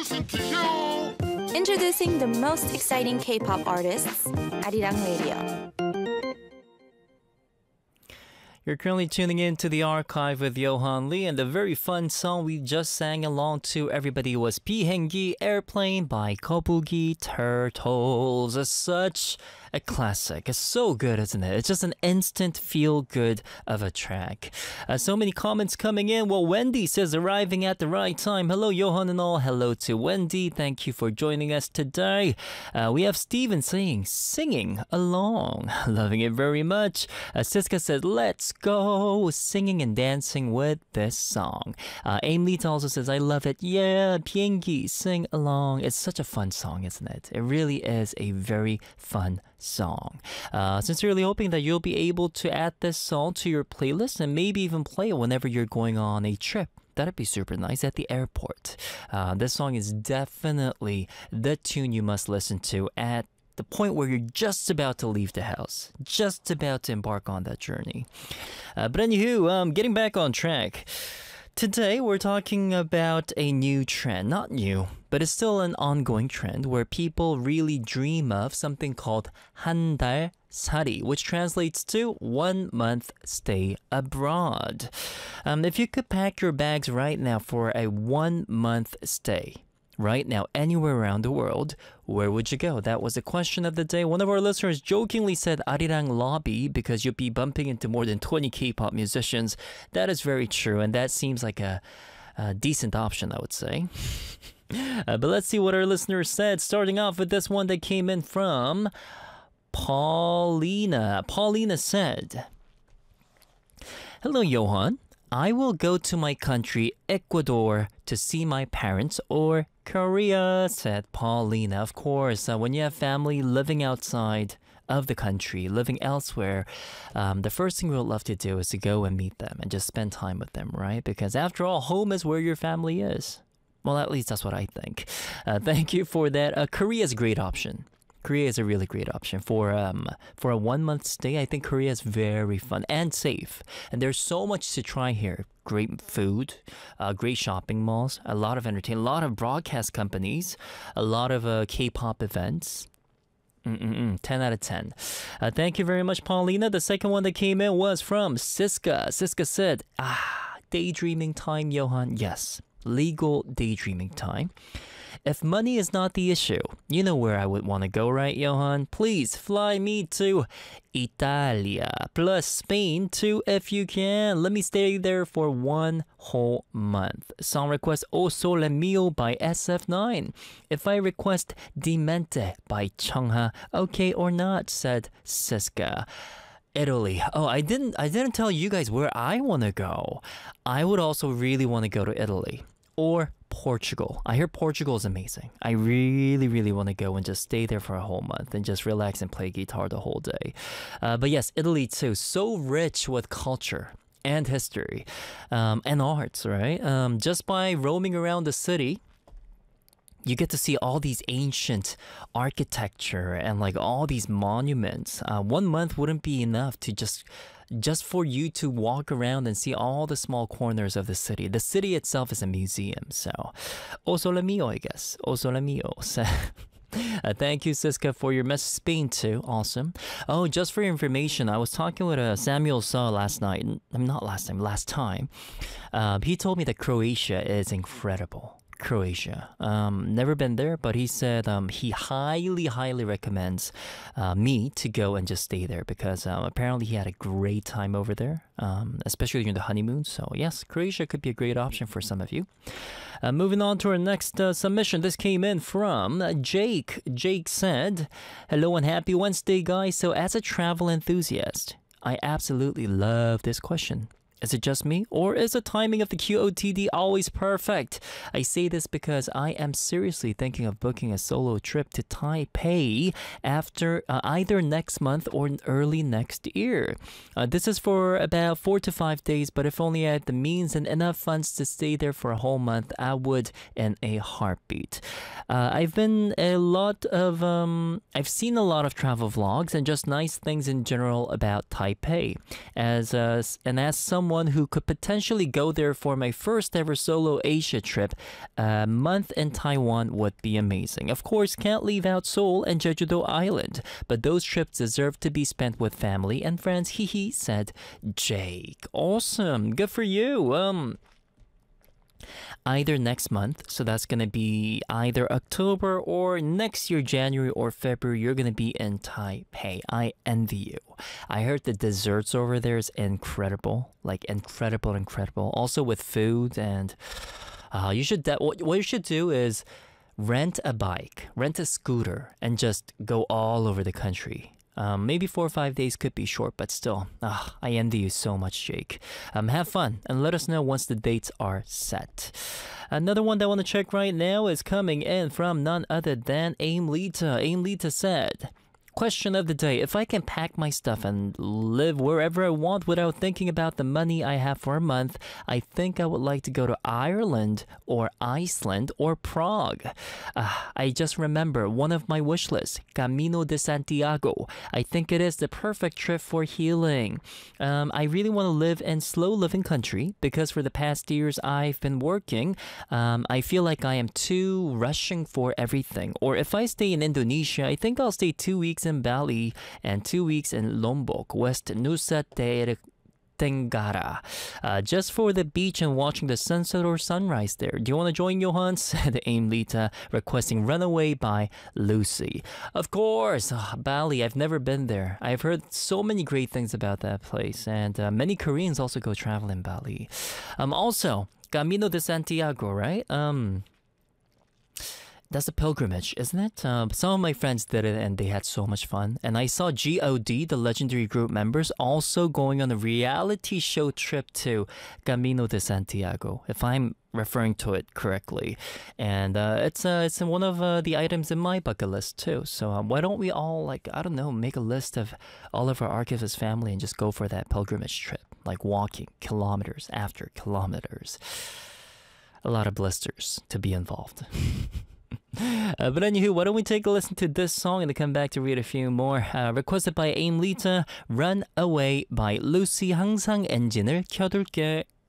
listen to you. Introducing the most exciting K-pop artists, Arirang Radio. You're currently tuning in to the archive with Johan Lee, and the very fun song we just sang along to everybody was 비행기 Airplane by Kobugi Turtles. Such a classic. It's so good, isn't it? It's just an instant feel-good of a track. So many comments coming in. Well, Wendy says, arriving at the right time. Hello, Johan and all. Hello to Wendy. Thank you for joining us today. We have Steven saying, singing along. Loving it very much. Siska said, let's go singing and dancing with this song. Aim Lee also says, I love it. Yeah, 비행기, sing along. It's such a fun song, isn't it? It really is a very fun song. Sincerely hoping that you'll be able to add this song to your playlist and maybe even play it whenever you're going on a trip. That'd be super nice at the airport. This song is definitely the tune you must listen to at the point where you're just about to leave the house, just about to embark on that journey. But anywho, getting back on track. Today, we're talking about a new trend. Not new, but it's still an ongoing trend where people really dream of something called 한 달 살이, which translates to 1 month stay abroad. If you could pack your bags right now for a 1 month stay, right now, anywhere around the world, where would you go? That was the question of the day. One of our listeners jokingly said Arirang lobby because you'll be bumping into more than 20 K-pop musicians. That is very true, and that seems like a decent option, I would say. But let's see what our listeners said, starting off with this one that came in from Paulina. Paulina said, hello, Johan. I will go to my country, Ecuador, to see my parents, or Korea, said Paulina. Of course, when you have family living outside of the country, living elsewhere, the first thing we would love to do is to go and meet them and just spend time with them, right? Because after all, home is where your family is. Well, at least that's what I think. Thank you for that. Korea is a great option. Korea is a really great option for a 1 month stay. I think Korea is very fun and safe, and there's so much to try here. Great food, great shopping malls, a lot of entertainment, a lot of broadcast companies, a lot of K-pop events. 10 out of 10. Thank you very much, Paulina. The second one that came in was from Siska. Siska said, daydreaming time, Johan. Yes, legal daydreaming time. If money is not the issue, you know where I would want to go, right, Johan? Please fly me to Italia, plus Spain too if you can. Let me stay there for 1 whole month. Song request O Sole Mio by SF9. If I request Demente by Chungha, okay or not, said Siska. Italy. Oh, I didn't tell you guys where I want to go. I would also really want to go to Italy. Or Portugal. I hear Portugal is amazing. I really, really want to go and just stay there for a whole month and just relax and play guitar the whole day. But yes, Italy too. So rich with culture and history and arts, right? Just by roaming around the city, you get to see all these ancient architecture and like all these monuments. 1 month wouldn't be enough to just for you to walk around and see all the small corners of the city. The city itself is a museum, so O Sole Mio, I guess. O Sole Mio. So, thank you, Siska, for your message. Spain too, awesome. Oh, just for your information, I was talking with Samuel Saw last time. He told me that Croatia is incredible. Croatia. Never been there, but he said he highly recommends me to go and just stay there because apparently he had a great time over there, especially during the honeymoon. So yes, Croatia could be a great option for some of you. Moving on to our next submission. This came in from Jake. Jake said, hello and happy Wednesday, guys. So as a travel enthusiast, I absolutely love this question. Is it just me, or is the timing of the QOTD always perfect? I say this because I am seriously thinking of booking a solo trip to Taipei after either next month or early next year. This is for about 4 to 5 days, but if only I had the means and enough funds to stay there for a whole month, I would in a heartbeat. I've seen a lot of travel vlogs and just nice things in general about Taipei. As someone someone who could potentially go there for my first ever solo Asia trip. A month in Taiwan would be amazing. Of course, can't leave out Seoul and Jeju-do Island, but those trips deserve to be spent with family and friends. Hee, said Jake. Awesome. Good for you. Either next month, so that's gonna be either October or next year, January or February, you're gonna be in Taipei. I envy you. I heard the desserts over there is incredible, like incredible. Also with food and what you should do is rent a bike, rent a scooter, and just go all over the country. Maybe 4 or 5 days could be short, but still, I envy you so much, Jake. Have fun and let us know once the dates are set. Another one that I want to check right now is coming in from none other than Aim Lita. Aim Lita said, question of the day: if I can pack my stuff and live wherever I want without thinking about the money I have for a month, I think I would like to go to Ireland or Iceland or Prague. I just remember one of my wish lists, Camino de Santiago. I think it is the perfect trip for healing. I really want to live in slow living country because for the past years I've been working. I feel like I am too rushing for everything. Or if I stay in Indonesia, I think I'll stay 2 weeks in Bali and 2 weeks in Lombok, West Nusa Tenggara, just for the beach and watching the sunset or sunrise there. Do you want to join, Johan? Said Aim Lita, requesting Runaway by Lucy. Of course, Bali, I've never been there. I've heard so many great things about that place, and many Koreans also go travel in Bali. Also, Camino de Santiago, right? That's a pilgrimage, isn't it? Some of my friends did it and they had so much fun. And I saw G.O.D, the legendary group members, also going on a reality show trip to Camino de Santiago, if I'm referring to it correctly. And it's one of the items in my bucket list too. So why don't we all, make a list of all of our Archivist family and just go for that pilgrimage trip, like walking kilometers after kilometers. A lot of blisters to be involved. But anywho, why don't we take a listen to this song and come back to read a few more. Requested by Aim Lita, Run Away by Lucy. 항상 엔진을 켜둘게.